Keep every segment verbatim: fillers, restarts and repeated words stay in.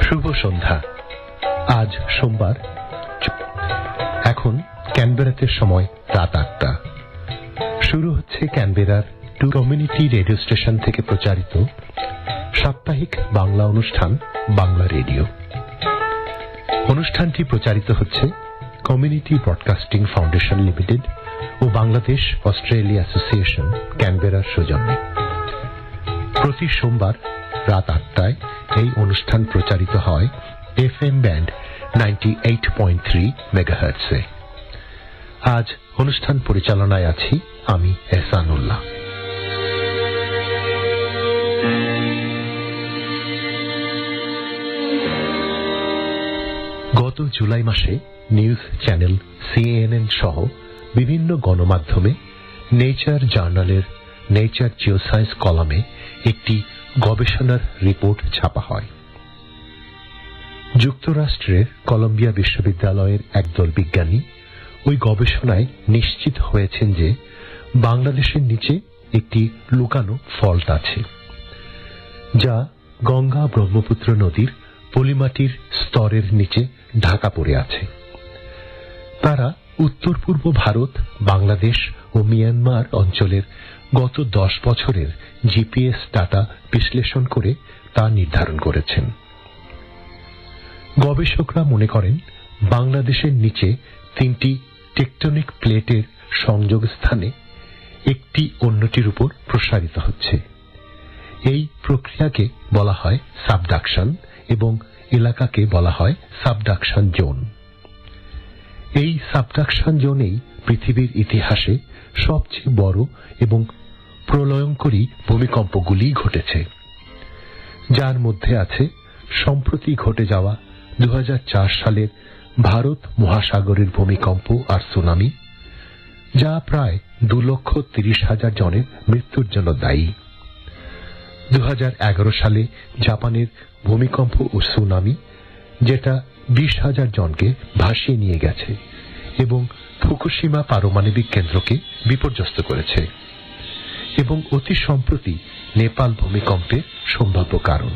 শুভ সন্ধ্যা। আজ সোমবার, এখন ক্যানবেরাতে সময় রাত আটটা। শুরু হচ্ছে ক্যানবেরার টু কমিউনিটি রেডিও স্টেশন থেকে প্রচারিত সাপ্তাহিক বাংলা অনুষ্ঠান বাংলা রেডিও। অনুষ্ঠানটি প্রচারিত হচ্ছে কমিউনিটি ব্রডকাস্টিং ফাউন্ডেশন লিমিটেড ও বাংলাদেশ অস্ট্রেলিয়া অ্যাসোসিয়েশন ক্যানবেরার সৌজন্যে। প্রতি সোমবার রাত আটটায় এই অনুষ্ঠান প্রচারিত হয় F M band ninety eight point three মেগাহার্টজে। আজ অনুষ্ঠান পরিচালনায় আছি আমি এহসানুল্লাহ। গত জুলাই মাসে নিউজ চ্যানেল সিএনএন সহ বিভিন্ন গণমাধ্যমে নেচার জার্নালের নেচার জিওসায়েন্স কলামে একটি গবেষণার রিপোর্ট ছাপা হয়। যুক্তরাষ্ট্রের কলম্বিয়া বিশ্ববিদ্যালয়ের একদল বিজ্ঞানী ওই গবেষণায় নিশ্চিত হয়েছেন যে বাংলাদেশের নিচে একটি লুকানো ফল্ট আছে, যা গঙ্গা ব্রহ্মপুত্র নদীর পলিমাটির স্তরের নিচে ঢাকা পড়ে আছে। তারা উত্তর পূর্ব ভারত, বাংলাদেশ ও মিয়ানমার অঞ্চলের গত দশ বছরের জিপিএস ডাটা বিশ্লেষণ করে তা নির্ধারণ করেছেন। গবেষকরা মনে করেন বাংলাদেশের নিচে তিনটি টেকটনিক প্লেটের সংযোগ স্থানে একটি অন্যটির উপর প্রসারিত হচ্ছে। এই প্রক্রিয়াকে বলা হয় সাবডাকশন এবং এলাকাকে বলা হয় সাবডাকশন জোন। এই সাবডাকশন জোনেই পৃথিবীর ইতিহাসে সবচেয়ে বড় এবং প্রলয়ঙ্করী ভূমিকম্পগুলি ঘটেছে, যার মধ্যে আছে সম্প্রতি ঘটে যাওয়া দু হাজার চার সালের ভারত মহাসাগরের ভূমিকম্প আর সুনামি, যা প্রায় দু লক্ষ তিরিশ হাজার জনের মৃত্যুর জন্য দায়ী। দু হাজার এগারো সালে জাপানের ভূমিকম্প ও সুনামি, যেটা বিশ হাজার জনকে ভাসিয়ে নিয়ে গেছে এবং ফুকুশিমা পারমাণবিক কেন্দ্রকে বিপর্যস্ত করেছে, এবং অতি সম্প্রতি নেপাল ভূমিকম্পের সম্ভাব্য কারণ।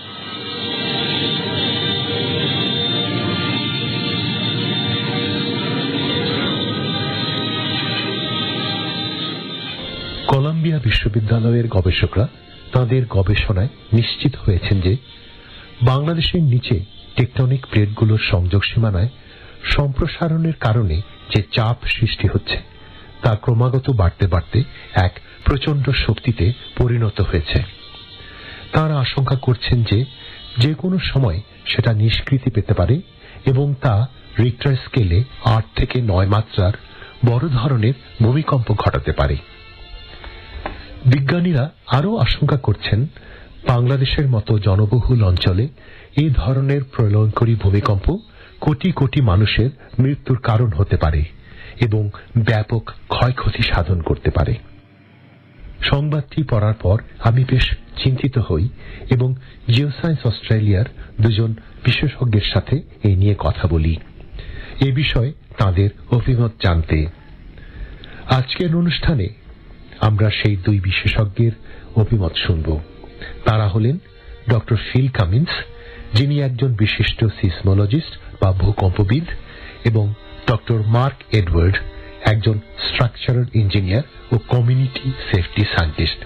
কলম্বিয়া বিশ্ববিদ্যালয়ের গবেষকরা তাঁদের গবেষণায় নিশ্চিত হয়েছেন যে বাংলাদেশের নিচে টেকটনিক প্লেটগুলোর সংযোগ সীমানায় সম্প্রসারণের কারণে যে চাপ সৃষ্টি হচ্ছে তা ক্রমাগত বাড়তে বাড়তে এক প্রচণ্ড শক্তিতে পরিণত হয়েছে। তাঁরা আশঙ্কা করছেন যে যে কোনো সময় সেটা নিষ্কৃতি পেতে পারে এবং তা রিক্টার স্কেলে আট থেকে নয় মাত্রার বড় ধরনের ভূমিকম্প ঘটাতে পারে। বিজ্ঞানীরা আরও আশঙ্কা করছেন বাংলাদেশের মতো জনবহুল অঞ্চলে এই ধরনের প্রলয়ঙ্করী ভূমিকম্প কোটি কোটি মানুষের মৃত্যুর কারণ হতে পারে এবং ব্যাপক ক্ষয়ক্ষতি সাধন করতে পারে। সংবাদটি পড়ার পর আমি বেশ চিন্তিত হই এবং জিওসায়েন্স অস্ট্রেলিয়ার দুজন বিশেষজ্ঞের সাথে এই নিয়ে কথা বলি, এ বিষয়ে তাঁদের অভিমত জানতে। আজকের অনুষ্ঠানে আমরা সেই দুই বিশেষজ্ঞের অভিমত শুনব। তারা হলেন ডক্টর ফিল কামিন্স, যিনি একজন বিশিষ্ট সিসমোলজিস্ট বা ভূকম্পবিদ, এবং ডক্টর মার্ক এডওয়ার্ড, একজন স্ট্রাকচারাল ইঞ্জিনিয়ার ও কমিউনিটি সেফটি সায়েন্টিস্ট।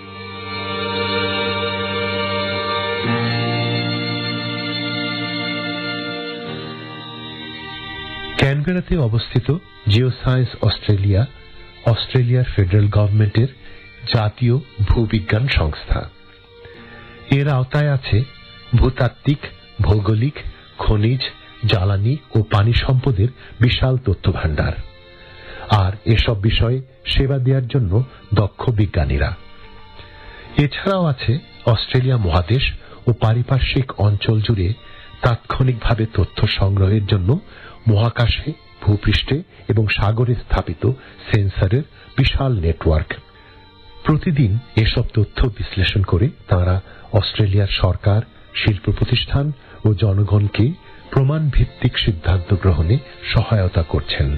ক্যানবেরাতে অবস্থিত জিওসায়েন্স অস্ট্রেলিয়া অস্ট্রেলিয়ার ফেডারেল গভর্নমেন্টের জাতীয় ভূবিজ্ঞান সংস্থা। এর আওতায় আছে ভূতাত্ত্বিক, ভৌগোলিক, খনিজ, জ্বালানি ও পানি সম্পদের বিশাল তথ্য ভাণ্ডার, আর এসব বিষয়ে সেবা দেওয়ার জন্য দক্ষ বিজ্ঞানীরা। এছাড়াও আছে অস্ট্রেলিয়া মহাদেশ ও পারিপার্শ্বিক অঞ্চল জুড়ে তাৎক্ষণিকভাবে তথ্য সংগ্রহের জন্য মহাকাশে, ভূপৃষ্ঠে এবং সাগরে স্থাপিত সেন্সরের বিশাল নেটওয়ার্ক। প্রতিদিন এসব তথ্য বিশ্লেষণ করে তাঁরা অস্ট্রেলিয়ার সরকার, শিল্প প্রতিষ্ঠান ও জনগণকে প্রমাণ ভিত্তিক সিদ্ধান্ত গ্রহণে সহায়তা করছেন।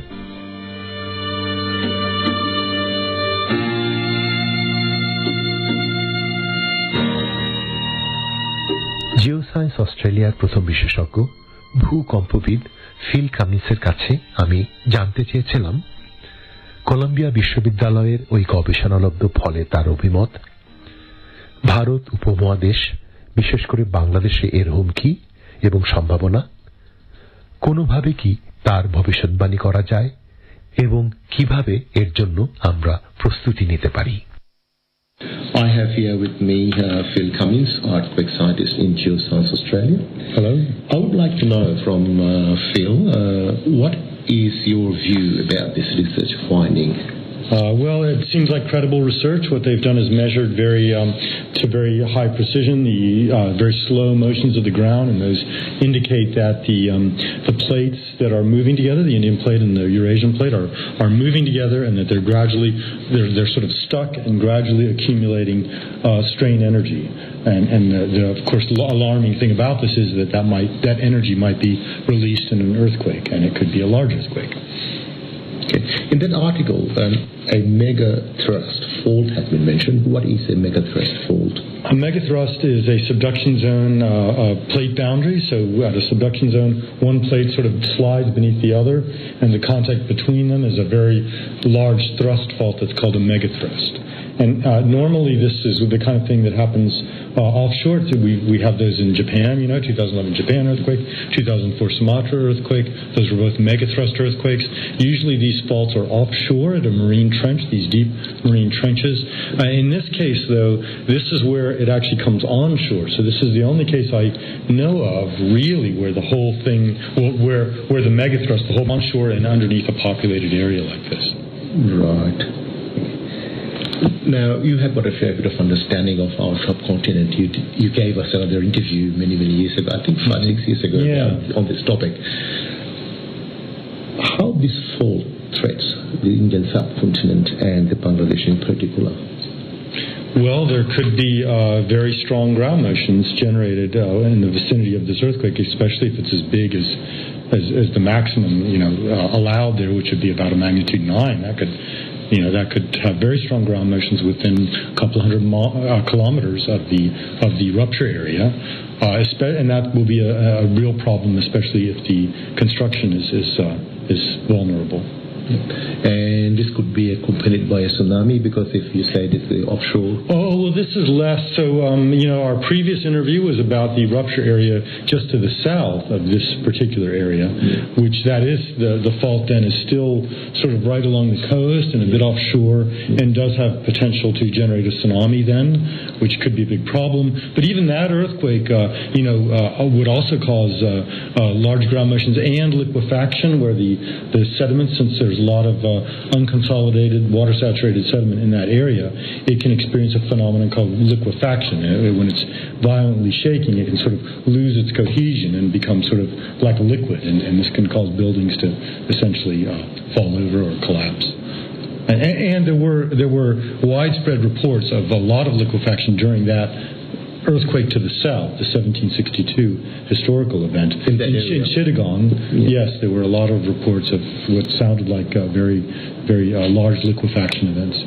জিওসায়েন্স অস্ট্রেলিয়ার প্রথম বিশেষজ্ঞ ভূকম্পবিদ ফিল কামিন্সের কাছে আমি জানতে চেয়েছিলাম কলম্বিয়া বিশ্ববিদ্যালয়ের ওই গবেষণালব্ধ ফলে তার অভিমত, ভারত উপমহাদেশ বিশেষ করে বাংলাদেশে এর হুমকি এবং সম্ভাবনা, কোনোভাবে কি তার ভবিষ্যৎবাণী করা যায় এবং কিভাবে এর জন্য আমরা প্রস্তুতি নিতে পারি। I have here with me uh, Phil Cummins, earthquake scientist in Geoscience Australia. Hello. I would like to know from uh, Phil, uh, what is your view about this research finding? Uh, well, it seems like credible research. What they've done is measured very um, to very high precision the uh, very slow motions of the ground, and those indicate that the um, the plates that are moving together, the Indian plate and the Eurasian plate, are are moving together, and that they're gradually they're they're sort of stuck and gradually accumulating uh, strain energy. And, and the, the, of course, the alarming thing about this is that that might that energy might be released in an earthquake, and it could be a large earthquake. Okay. In that article, um, a megathrust fault has been mentioned. What is a megathrust fault? A megathrust is a subduction zone uh, uh, plate boundary. So at a subduction zone, one plate sort of slides beneath the other, and the contact between them is a very large thrust fault that's called a megathrust. And uh, normally this is the kind of thing that happens uh, offshore. So we, we have those in Japan, you know, two thousand eleven Japan earthquake, two thousand four Sumatra earthquake. Those were both megathrust earthquakes. Usually these faults are offshore at a marine trench, these deep marine trenches. Uh, in this case, though, this is where it actually comes onshore. So this is the only case I know of, really, where the whole thing, well, where, where the megathrust, the whole onshore and underneath a populated area like this. Right. Now, you have got a fair bit of understanding of our subcontinent. You you gave us another interview many, many years ago, I think five, six years ago, yeah. on this topic. How this fault threats the Indian subcontinent and the Bangladesh in particular? Well, there could be uh, very strong ground motions generated uh, in the vicinity of this earthquake, especially if it's as big as as, as the maximum, you know, uh, allowed there, which would be about a magnitude nine. That could You know, that could have very strong ground motions within a couple hundred mo- uh, kilometers of the of the rupture area, uh, espe- and that will be a, a real problem, especially if the construction is is uh, is vulnerable. And this could be accompanied by a tsunami, because if you say this is offshore. Oh, well, this is less. So, um, you know, our previous interview was about the rupture area just to the south of this particular area, yeah. which that is, the, the fault then is still sort of right along the coast and a bit offshore, yeah. and does have potential to generate a tsunami then, which could be a big problem. But even that earthquake, uh, you know, uh, would also cause uh, uh, large ground motions and liquefaction, where the, the sediments, since there's a lot of uh, unconsolidated, water-saturated sediment in that area, it can experience a phenomenon called liquefaction. When it's violently shaking, it can sort of lose its cohesion and become sort of like a liquid, and, and this can cause buildings to essentially uh, fall over or collapse. And, and there were there were widespread reports of a lot of liquefaction during that earthquake to the south, the seventeen sixty-two historical event. In, that in, in Chittagong, yeah. yes, there were a lot of reports of what sounded like uh, very, very uh, large liquefaction events.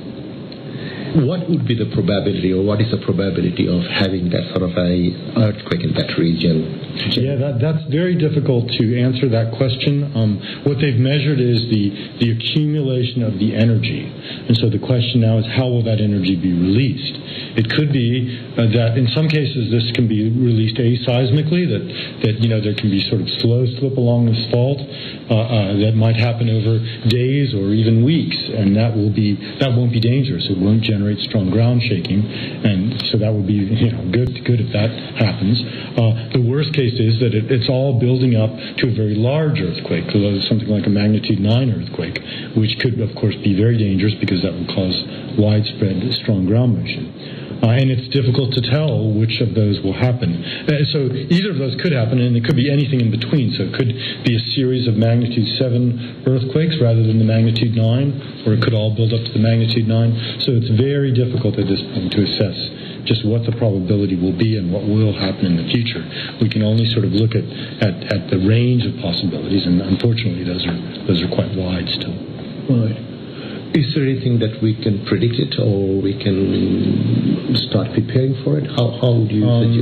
What would be the probability, or what is the probability of having that sort of a earthquake in that region? Yeah, that, that's very difficult to answer that question. Um, what they've measured is the, the accumulation of the energy. And so the question now is, how will that energy be released? It could be uh, that in some cases this can be released aseismically, that, that you know, there can be sort of slow slip along this fault uh, uh, that might happen over days or even weeks, and that will be that won't be dangerous. It won't generate strong ground shaking, and so that would be you know good good if that happens. Uh, the worst case is that it, it's all building up to a very large earthquake, something like a magnitude nine earthquake, which could of course be very dangerous because that will cause widespread strong ground motion. Uh, and it's difficult to tell which of those will happen. Uh, so either of those could happen, and it could be anything in between. So it could be a series of magnitude seven earthquakes rather than the magnitude nine, or it could all build up to the magnitude nine. So it's very difficult at this point to assess just what the probability will be and what will happen in the future. We can only sort of look at, at, at the range of possibilities, and unfortunately those are those are quite wide still. Right. Is there anything that we can predict it, or we can start preparing for it? How how would you um, suggest?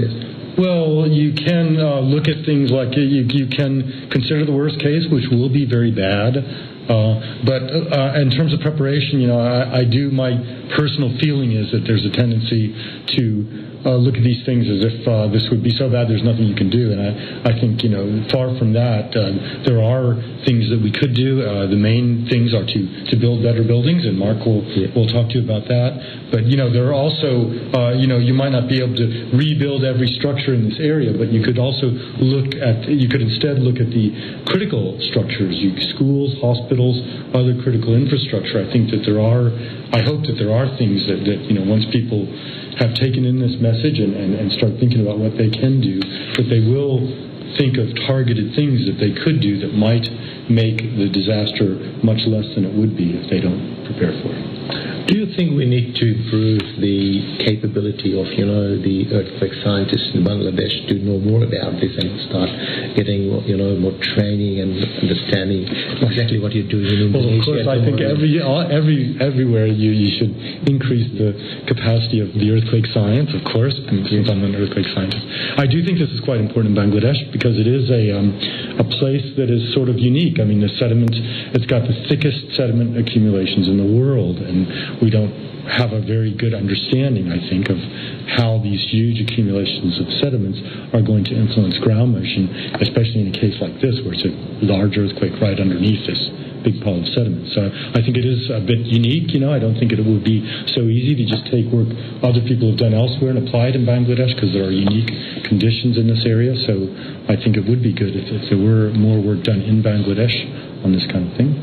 Well, you can uh, look at things like you, you can consider the worst case, which will be very bad. Uh, but uh, in terms of preparation, you know, I, I do. My personal feeling is that there's a tendency to uh, look at these things as if uh, this would be so bad there's nothing you can do. And I, I think, you know, far from that. Uh, there are things that we could do. Uh, the main things are to, to build better buildings, and Mark will yeah. will talk to you about that. But you know, there are also, uh, you know, you might not be able to rebuild every structure in this area, but you could also look at. You could instead look at the critical structures, you, schools, hospitals, other critical infrastructure. I think that there are. I hope that there are things that, that you know, once people have taken in this message and, and, and start thinking about what they can do, that they will think of targeted things that they could do that might make the disaster much less than it would be if they don't prepare for it. Do you think we need to improve the capability of, you know, the earthquake scientists in Bangladesh to know more about this and start getting, you know, more training and understanding exactly what you're doing in Indonesia? Well, of course, I think every, every, everywhere you, you should increase the capacity of the earthquake science, of course, and since I'm an earthquake scientist. I do think this is quite important in Bangladesh because it is a, um, a place that is sort of unique. I mean, the sediment, it's got the thickest sediment accumulations in the world, and we don't have a very good understanding, I think, of how these huge accumulations of sediments are going to influence ground motion, especially in a case like this where it's a large earthquake right underneath this big pile of sediment. So I think it is a bit unique, you know. I don't think it would be so easy to just take work other people have done elsewhere and apply it in Bangladesh because there are unique conditions in this area. So I think it would be good if, if there were more work done in Bangladesh on this kind of thing.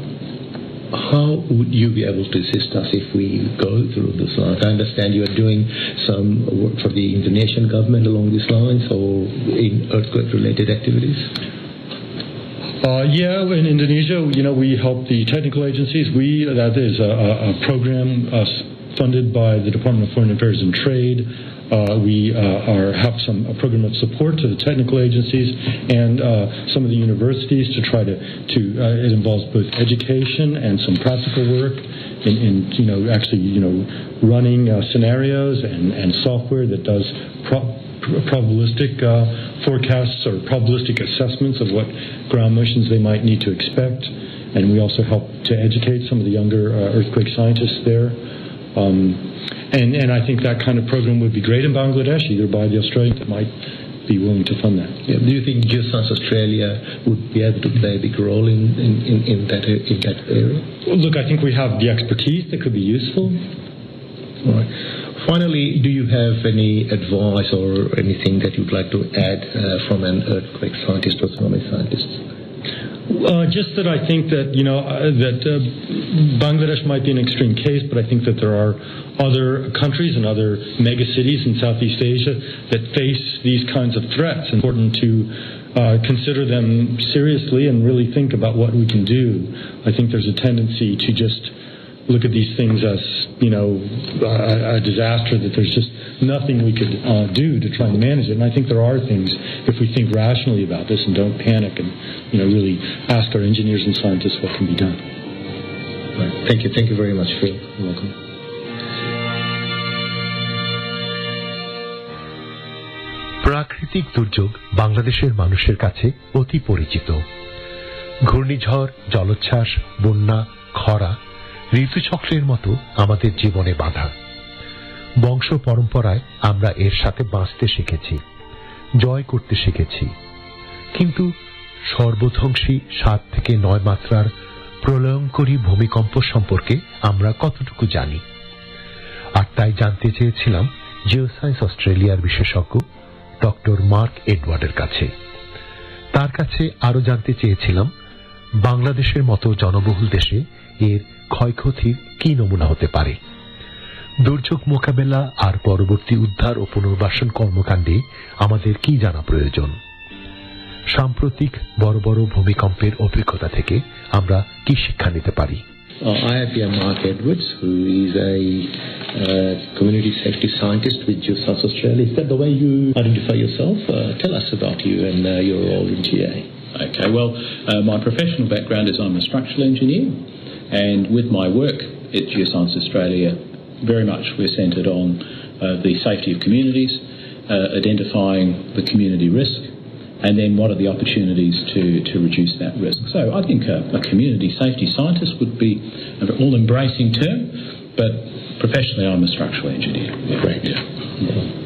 How would you be able to assist us if we go through this line? I understand you are doing some work for the Indonesian government along these lines or in earthquake-related activities? Uh, yeah, in Indonesia, you know, we help the technical agencies. We that is a, a program uh, funded by the Department of Foreign Affairs and Trade. Uh, we uh, are, have some a program of support to the technical agencies and uh, some of the universities to try to, to uh, it involves both education and some practical work in, in you know, actually, you know, running uh, scenarios and, and software that does pro- probabilistic uh, forecasts or probabilistic assessments of what ground motions they might need to expect. And we also help to educate some of the younger uh, earthquake scientists there. Um, And, and I think that kind of program would be great in Bangladesh, either by the Australians that might be willing to fund that. Yeah. Do you think Geoscience Australia would be able to play a big role in, in, in, in, that, in that area? Well, look, I think we have the expertise that could be useful. All right. Finally, do you have any advice or anything that you'd like to add uh, from an earthquake scientist or tsunami scientist? Uh, just that I think that, you know, uh, that uh, Bangladesh might be an extreme case, but I think that there are other countries and other mega cities in Southeast Asia that face these kinds of threats. It's important to uh, consider them seriously and really think about what we can do. I think there's a tendency to just look at these things as, you know, a, a disaster, that there's just nothing we could uh, do to try and manage it. And I think there are things, if we think rationally about this and don't panic and, you know, really ask our engineers and scientists what can be done. Right. Thank you. Thank you very much, Phil. You're welcome. প্রাকৃতিক দুর্যোগ বাংলাদেশের মানুষের কাছে অতি পরিচিত। ঘূর্ণিঝড়, জলোচ্ছ্বাস, বন্যা, খরা ঋতুচক্রের মতো আমাদের জীবনে বাধা। বংশ পরম্পরায় আমরা এর সাথে বাঁচতে শিখেছি, জয় করতে শিখেছি। কিন্তু সর্বধ্বংসী সাত থেকে নয় মাত্রার প্রলয়ঙ্করী ভূমিকম্প সম্পর্কে আমরা কতটুকু জানি? আর তাই জানতে চেয়েছিলাম জিওসায়েন্স অস্ট্রেলিয়ার বিশেষজ্ঞ ডক্টর মার্ক এডওয়ার্ডের কাছে। তার কাছে আরো জানতে চেয়েছিলাম বাংলাদেশের মতো জনবহুল দেশে এর ক্ষয়ক্ষতির কি নমুনা হতে পারে। দুর্যোগ মোকাবেলা আর পরবর্তী উদ্ধার ও পুনর্বাসন কর্মকাণ্ডে আমাদের কি জানা প্রয়োজন? সাম্প্রতিক বড় বড় ভূমিকম্পের অভিজ্ঞতা থেকে আমরা কি শিক্ষা নিতে পারি? Uh, I have here Mark Edwards, who is a uh, community safety scientist with Geoscience Australia. Is that the way you identify yourself? Uh, tell us about you and uh, your role in G A. Okay, well, uh, my professional background is I'm a structural engineer, and with my work at Geoscience Australia, very much we're centred on uh, the safety of communities uh, identifying the community risk, and then what are the opportunities to, to reduce that risk. So I think a, a community safety scientist would be an all-embracing term, but professionally I'm a structural engineer. Great. Yeah. Yeah.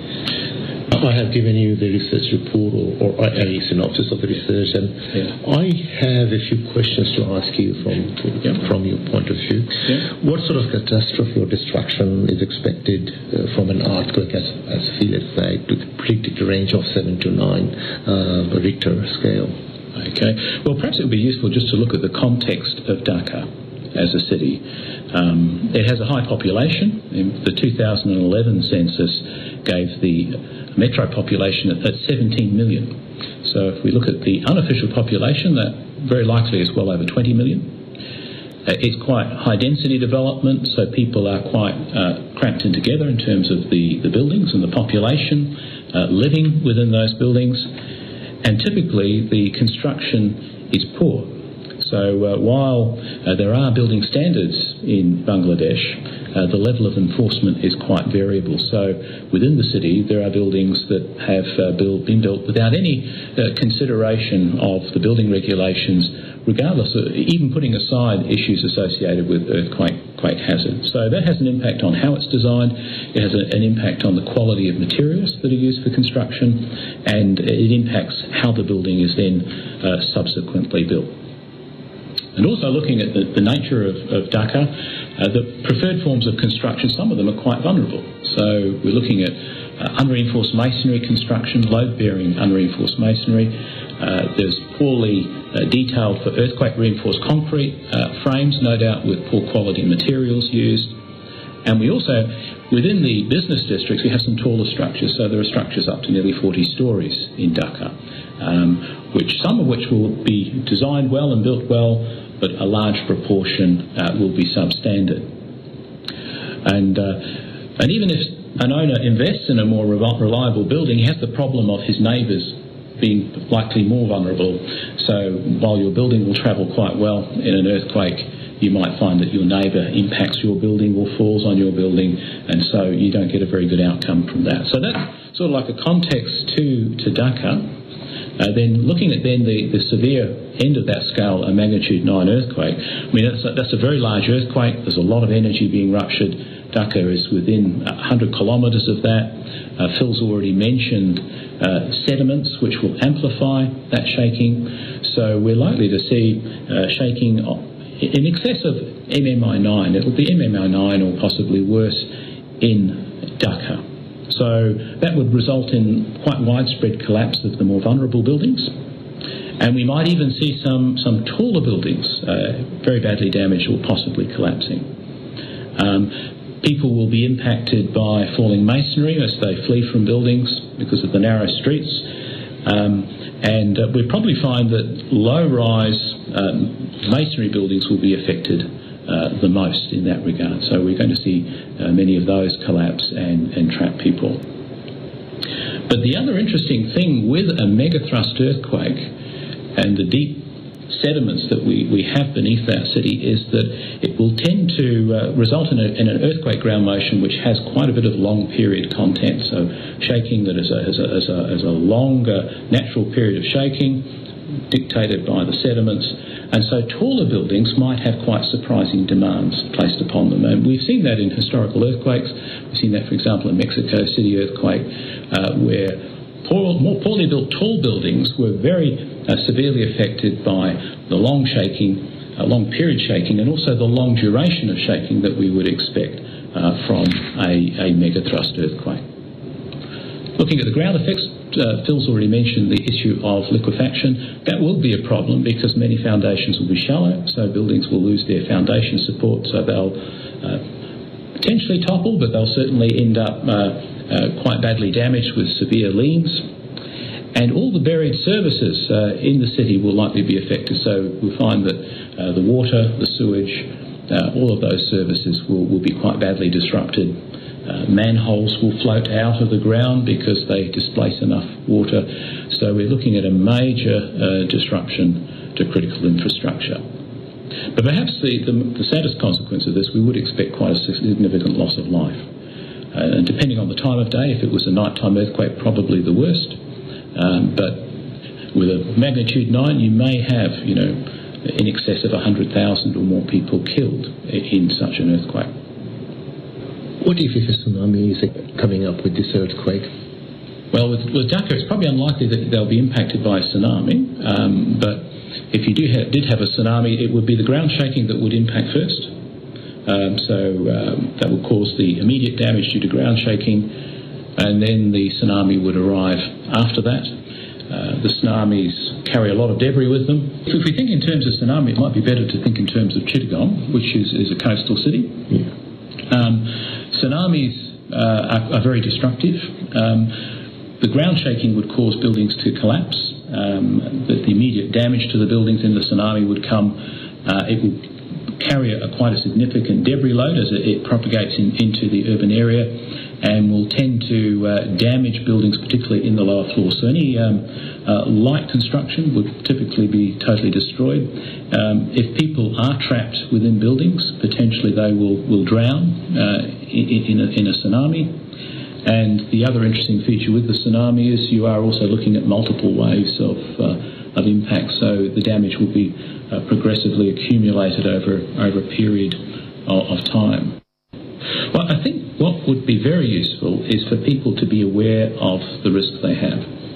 I have given you the research report or, or a synopsis of the research, and yeah. I have a few questions to ask you from yeah. from your point of view. Yeah. What sort of catastrophe or destruction is expected uh, from an earthquake as, as field site to the predicted range of seven to nine uh, Richter scale? Okay. Well, perhaps it would be useful just to look at the context of Dhaka as a city. Um, it has a high population. The two thousand eleven census gave the metro population at, at seventeen million. So if we look at the unofficial population, that very likely is well over twenty million. Uh, it's quite high density development, so people are quite uh, cramped in together in terms of the, the buildings and the population uh, living within those buildings. And typically the construction is poor. So uh, while uh, there are building standards in Bangladesh, uh, the level of enforcement is quite variable. So within the city, there are buildings that have uh, build, been built without any uh, consideration of the building regulations, regardless of even putting aside issues associated with earthquake quake hazard. So that has an impact on how it's designed. It has a, an impact on the quality of materials that are used for construction, and it impacts how the building is then uh, subsequently built. And also looking at the, the nature of, of Dhaka, uh, the preferred forms of construction, some of them are quite vulnerable. So we're looking at uh, unreinforced masonry construction, load-bearing unreinforced masonry. Uh, there's poorly uh, detailed for earthquake-reinforced concrete uh, frames, no doubt with poor quality materials used. And we also, within the business districts, we have some taller structures. So there are structures up to nearly forty stories in Dhaka, um, which some of which will be designed well and built well, but a large proportion uh, will be substandard. And uh, and even if an owner invests in a more reliable building, he has the problem of his neighbours being likely more vulnerable. So while your building will travel quite well in an earthquake, you might find that your neighbour impacts your building or falls on your building, and so you don't get a very good outcome from that. So that's sort of like a context to, to Dhaka. Uh, then looking at then the, the severe end of that scale, a magnitude nine earthquake, I mean, that's a, that's a very large earthquake. There's a lot of energy being ruptured. Dhaka is within one hundred kilometres of that. Uh, Phil's already mentioned uh, sediments, which will amplify that shaking. So we're likely to see uh, shaking in excess of M M I nine. It will be M M I nine or possibly worse in Dhaka. So that would result in quite widespread collapse of the more vulnerable buildings. And we might even see some, some taller buildings uh, very badly damaged or possibly collapsing. Um, people will be impacted by falling masonry as they flee from buildings because of the narrow streets. Um, and uh, we'll probably find that low-rise um, masonry buildings will be affected Uh, the most in that regard. So we're going to see uh, many of those collapse and, and trap people. But the other interesting thing with a megathrust earthquake and the deep sediments that we, we have beneath that city is that it will tend to uh, result in, a, in an earthquake ground motion which has quite a bit of long period content. So shaking that is a, is a, is a, is a longer natural period of shaking dictated by the sediments. And so taller buildings might have quite surprising demands placed upon them. And we've seen that in historical earthquakes. We've seen that, for example, in Mexico City earthquake, uh, where poor, more poorly built tall buildings were very uh, severely affected by the long shaking, uh, long period shaking, and also the long duration of shaking that we would expect uh, from a, a megathrust earthquake. Looking at the ground effects, uh, Phil's already mentioned the issue of liquefaction. That will be a problem because many foundations will be shallow, so buildings will lose their foundation support, so they'll uh, potentially topple, but they'll certainly end up uh, uh, quite badly damaged with severe leans. And all the buried services uh, in the city will likely be affected, so we'll find that uh, the water, the sewage, uh, all of those services will, will be quite badly disrupted. Uh, manholes will float out of the ground because they displace enough water. So we're looking at a major uh, disruption to critical infrastructure. But perhaps the, the, the saddest consequence of this, we would expect quite a significant loss of life. Uh, and depending on the time of day, if it was a nighttime earthquake, probably the worst. Um, but with a magnitude nine, you may have, you know, in excess of one hundred thousand or more people killed in such an earthquake. What if, if a tsunami is coming up with this earthquake? Well, with, with Dhaka, it's probably unlikely that they'll be impacted by a tsunami, um, but if you do ha- did have a tsunami, it would be the ground shaking that would impact first. Um, so um, that would cause the immediate damage due to ground shaking, and then the tsunami would arrive after that. Uh, the tsunamis carry a lot of debris with them. So if we think in terms of tsunami, it might be better to think in terms of Chittagong, which is, is a coastal city. Yeah. Um, tsunamis uh, are, are very destructive. Um, the ground shaking would cause buildings to collapse. Um, the, the immediate damage to the buildings in the tsunami would come. Uh, it would carry a, quite a significant debris load as it, it propagates in, into the urban area, and will tend to uh, damage buildings, particularly in the lower floors. So any um, uh, light construction would typically be totally destroyed. Um, if people are trapped within buildings, potentially they will, will drown uh, in, in, a, in a tsunami. And the other interesting feature with the tsunami is you are also looking at multiple waves of, uh, of impact, so the damage will be uh, progressively accumulated over, over a period of, of time. Well, I think what would be very useful is for people to be aware of the risks they have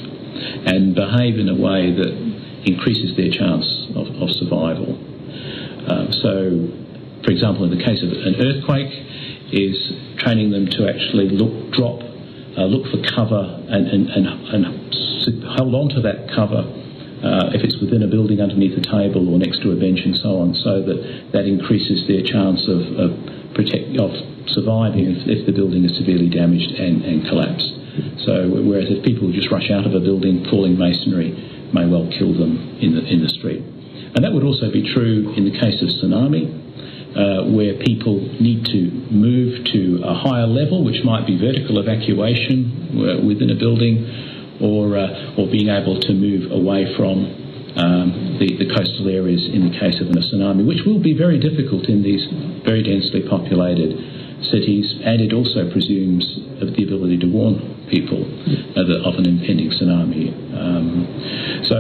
and behave in a way that increases their chance of, of survival. Uh, so, for example, in the case of an earthquake, is training them to actually look, drop, uh, look for cover and, and, and, and hold on to that cover uh, if it's within a building underneath a table or next to a bench and so on, so that that increases their chance of, of, protect, of surviving if, if the building is severely damaged and, and collapsed. So, whereas if people just rush out of a building, falling masonry may well kill them in the, in the street. And that would also be true in the case of tsunami, Uh, where people need to move to a higher level, which might be vertical evacuation uh, within a building, or uh, or being able to move away from um, the, the coastal areas in the case of a tsunami, which will be very difficult in these very densely populated cities, and it also presumes the ability to warn people uh, of an impending tsunami. Um, so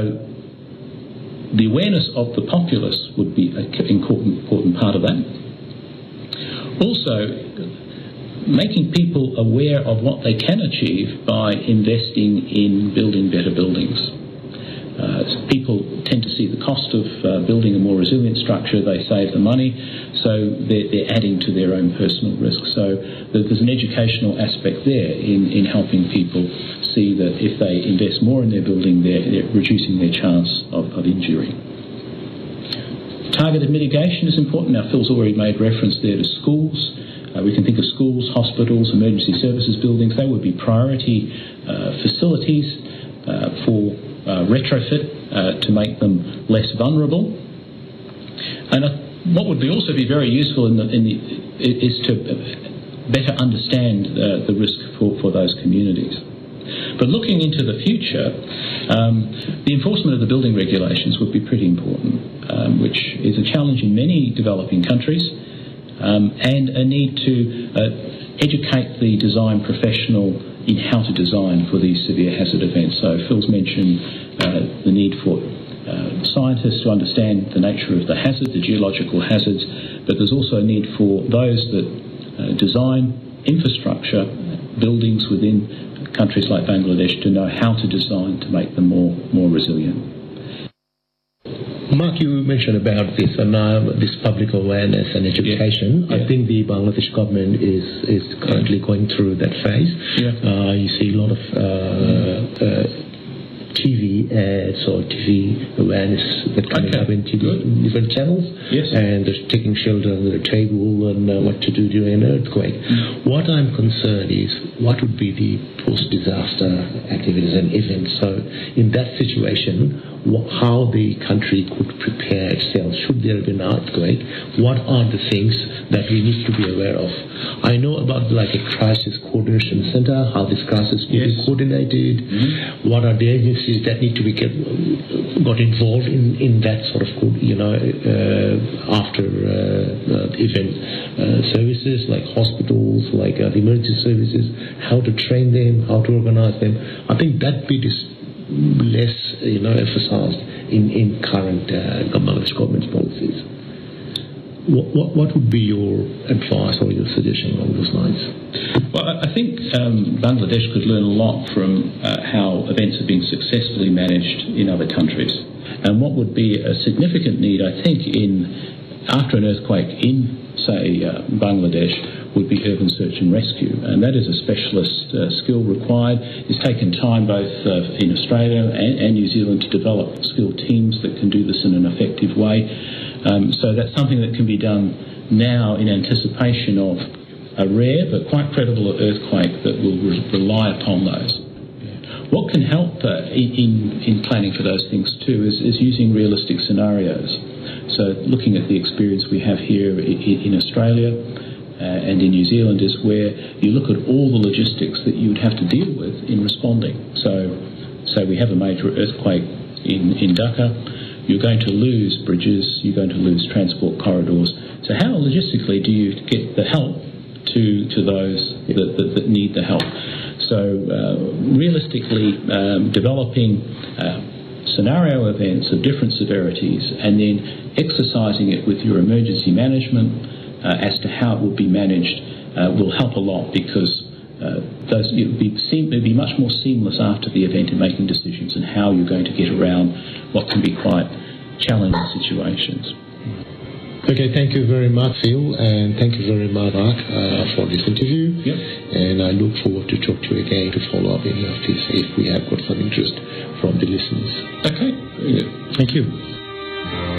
the awareness of the populace would be an important, important part of that. Also, making people aware of what they can achieve by investing in building better buildings. Uh, so people tend to see the cost of uh, building a more resilient structure, they save the money, so they're, they're adding to their own personal risk. So there's an educational aspect there in, in helping people see that if they invest more in their building, they're, they're reducing their chance of, of injury. Targeted mitigation is important. Now, Phil's already made reference there to schools. Uh, we can think of schools, hospitals, emergency services buildings. They would be priority uh, facilities uh, for uh, retrofit uh, to make them less vulnerable. And uh, what would be also be very useful in the, in the, is to better understand uh, the risk for, for those communities. But looking into the future, um, the enforcement of the building regulations would be pretty important, um, which is a challenge in many developing countries, um, and a need to uh, educate the design professional in how to design for these severe hazard events. So Phil's mentioned uh, the need for uh, scientists to understand the nature of the hazard, the geological hazards, but there's also a need for those that uh, design infrastructure, buildings within countries like Bangladesh, to know how to design to make them more more resilient. Mark, you mentioned about this and uh, this public awareness and education. Yeah. Yeah. I think the Bangladesh government is is currently going through that phase. Yeah. Uh, you see a lot of uh, uh, T V ads or T V awareness that coming Okay. up in T V Good. different channels, Yes. and they're taking shelter under the table and uh, what to do during an earthquake. Mm. What I'm concerned is what would be the post-disaster activities and events. So in that situation, wh- how the country could prepare itself should there be an earthquake. What are the things that we need to be aware of? I know about like a crisis coordination center, how this crisis will Yes. be coordinated. Mm-hmm. What are the agencies that need to be get, got involved in, in that sort of, you know, uh, after uh, uh, event uh, services like hospitals, like uh, the emergency services, how to train them, how to organize them. I think that bit is less, you know, emphasized in, in current uh, Bangladesh government's policies. What, what, what would be your advice or your suggestion along those lines? Well, I I think um, Bangladesh could learn a lot from uh, how events have been successfully managed in other countries. And what would be a significant need, I think, in after an earthquake in, say, uh, Bangladesh, would be urban search and rescue. And that is a specialist uh, skill required. It's taken time both uh, in Australia and, and New Zealand to develop skilled teams that can do this in an effective way. Um, so that's something that can be done now in anticipation of a rare but quite credible earthquake that will re- rely upon those. What can help uh, in, in planning for those things too is, is using realistic scenarios. So looking at the experience we have here in, in Australia uh, and in New Zealand is where you look at all the logistics that you would have to deal with in responding. So, so we have a major earthquake in, in Dhaka. You're going to lose bridges, you're going to lose transport corridors. So how logistically do you get the help to, to those that, that, that need the help? So uh, realistically um, developing uh, scenario events of different severities and then exercising it with your emergency management uh, as to how it will be managed uh, will help a lot, because uh, those, it would be, seem, it would be much more seamless after the event in making decisions and how you're going to get around what can be quite challenging situations. Okay, thank you very much, Phil, and thank you very much, Mark, uh, for this interview. Yep. And I look forward to talk to you again to follow up any of this if we have got some interest from the listeners. Okay, very good. Thank you.